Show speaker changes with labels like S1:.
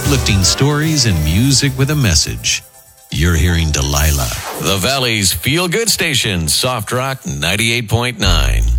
S1: uplifting stories and music with a message. You're hearing Delilah. The Valley's feel-good station, Soft Rock 98.9.